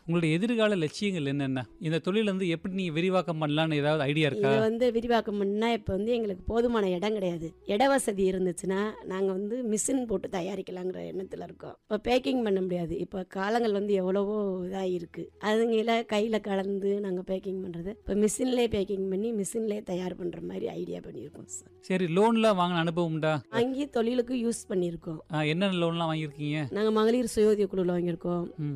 உங்களுடைய எதிர்கால லட்சியங்கள் என்னென்ன? இந்த தொழில வந்து எப்படி நீங்க விரிவாக்கம் பண்ணலான்னு ஏதாவது ஐடியா இருக்கா? விரிவாக்கம் பண்ணா இப்போ எங்களுக்கு போதுமான இடம் கிடையாது. இட வசதி இருந்துச்சுன்னா நாங்கள் மிஷின் போட்டு தயாரிக்கலாங்கிற எண்ணத்தில் இருக்கோம். இப்போ பேக்கிங் பண்ண முடியாது. இப்போ காலங்கள் எவ்வளவோ இதாக இருக்குது. அதுங்கள கையில் கலந்து நாங்கள் பேக்கிங் பண்ணுறது இப்போ மிஷின்லேயே பேக்கிங் பண்ணி மிஷின்லேயே தயார் பண்ணுற மாதிரி ஐடியா பண்ணியிருக்கோம் சார். சரி, லோன்லாம் வாங்கின அனுபவம் உண்டா? வாங்கி தொழிலுக்கு யூஸ் பண்ணியிருக்கோம். என்னென்ன லோன்லாம் வாங்கியிருக்கீங்க? நாங்கள் மகளிர் சுய உதவி குழுவில் வாங்கியிருக்கோம்.